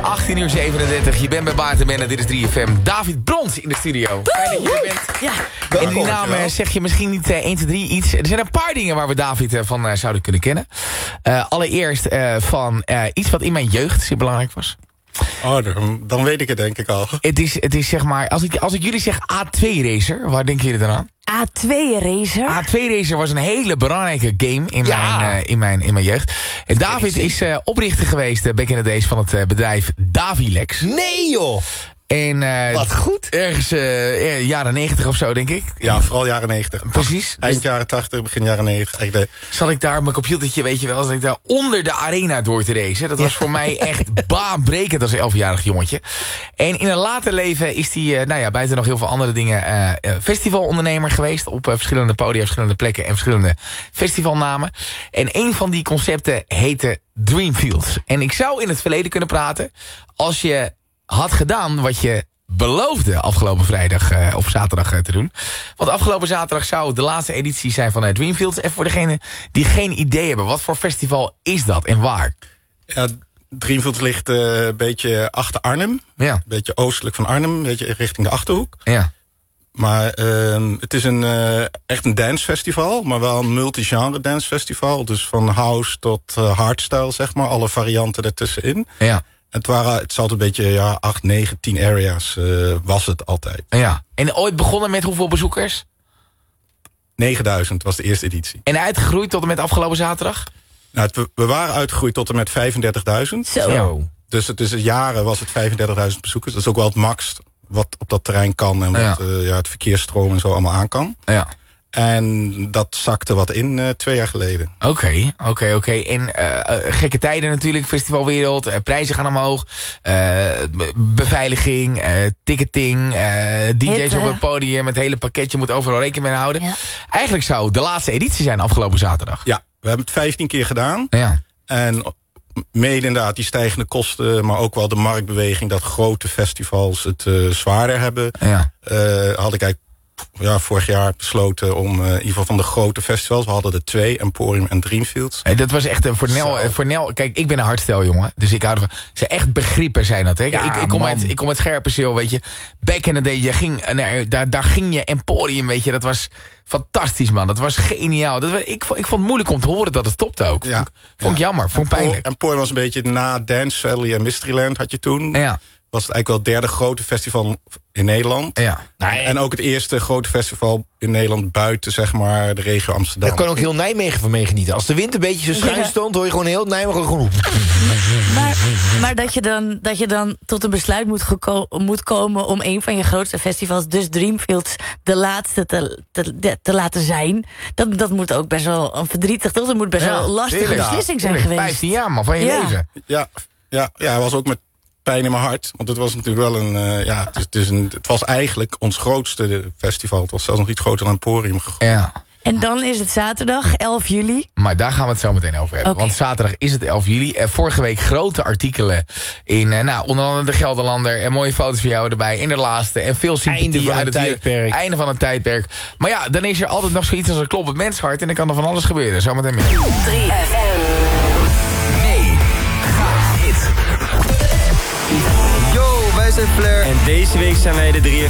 18:37. Je bent bij Baartenbende, dit is 3FM. David Brons in de studio. Fijn dat je er bent. Ja. En die naam zeg je misschien niet 1, 2, 3 iets. Er zijn een paar dingen waar we David van zouden kunnen kennen. Allereerst van iets wat in mijn jeugd zeer belangrijk was. Oh, dan weet ik het denk ik al. Het is zeg maar, als ik jullie zeg A2-racer, waar denken jullie dan aan? A2-racer? A2-racer was een hele belangrijke game in mijn jeugd. En David is oprichter geweest, back in the days, van het bedrijf Davilex. Nee joh! En, wat goed. Ergens jaren 90 of zo, denk ik. Ja, vooral jaren 90. Precies. Eind jaren 80, begin jaren 90. Zat ik daar op mijn computertje, weet je wel, zat ik daar onder de arena door te racen. Dat was voor mij echt baanbrekend als 11-jarig jongetje. En in een later leven is hij, buiten nog heel veel andere dingen, festivalondernemer geweest. Op verschillende podia, verschillende plekken en verschillende festivalnamen. En een van die concepten heette Dreamfields. En ik zou in het verleden kunnen praten als je had gedaan wat je beloofde afgelopen vrijdag of zaterdag te doen. Want afgelopen zaterdag zou de laatste editie zijn van Dreamfields. En voor degenen die geen idee hebben, wat voor festival is dat en waar? Ja, Dreamfields ligt een beetje achter Arnhem. Ja. Een beetje oostelijk van Arnhem, een beetje richting de Achterhoek. Ja. Maar het is echt een dancefestival, maar wel een multi-genre dancefestival. Dus van house tot hardstyle, zeg maar. Alle varianten ertussenin. Ja. Het is altijd een beetje 8, 9, 10 areas was het altijd. Ja. En ooit begonnen met hoeveel bezoekers? 9000 was de eerste editie. En uitgegroeid tot en met afgelopen zaterdag? Nou, we waren uitgegroeid tot en met 35.000. Zo. Dus het is jaren was het 35.000 bezoekers. Dat is ook wel het max wat op dat terrein kan. En wat het verkeersstroom en zo allemaal aan kan. Ja. En dat zakte wat in 2 jaar geleden. Oké. En gekke tijden natuurlijk, festivalwereld, prijzen gaan omhoog, beveiliging, ticketing, DJ's op het podium, het hele pakketje moet overal rekening mee houden. Ja. Eigenlijk zou de laatste editie zijn afgelopen zaterdag. Ja, we hebben het 15 keer gedaan. Ja. En mede inderdaad die stijgende kosten, maar ook wel de marktbeweging dat grote festivals het zwaarder hebben. Ja. Had ik eigenlijk vorig jaar besloten om in ieder geval van de grote festivals. We hadden er 2, Emporium en Dreamfields. Hey, dat was echt voor Nel. Kijk, ik ben een hardstyle jongen. Dus ik hou ervan. Ze echt begrippen zijn dat. Hè? Ja, ik kom uit Scherpenzeel, weet je. Back in the day, daar ging je Emporium, weet je. Dat was fantastisch, man. Dat was geniaal. Ik vond het moeilijk om te horen dat het stopte ook. Ja. Vond ik jammer, vond ik pijnlijk. Emporium was een beetje na Dance Valley en Mysteryland had je toen. Ja. Was het eigenlijk wel het derde grote festival in Nederland. Ja. En ook het eerste grote festival in Nederland buiten, zeg maar, de regio Amsterdam. Daar kan ook heel Nijmegen van meegenieten. Als de wind een beetje zo schuin stond, hoor je gewoon heel Nijmegen gewoon. Maar dat je dan tot een besluit moet komen om een van je grootste festivals, dus Dreamfields, de laatste te laten zijn. Dat moet ook best wel een verdrietig, dat moet best wel een lastige beslissing zijn geweest. 15 jaar, man, van je leven. Ja, was ook met pijn in mijn hart. Want het was natuurlijk wel het was eigenlijk ons grootste festival. Het was zelfs nog iets groter dan Emporium gegooid. Ja. En dan is het zaterdag, 11 juli. Maar daar gaan we het zo meteen over hebben. Okay. Want zaterdag is het 11 juli. Vorige week grote artikelen in onder andere de Gelderlander. En mooie foto's van jou erbij. In de laatste. En veel sympathie uit het tijdperk. Einde van het tijdperk. Maar ja, dan is er altijd nog zoiets als een kloppend menshart. En dan kan er van alles gebeuren. Zometeen meer. 3FM. Yo, wij zijn Fleur. En deze week zijn wij de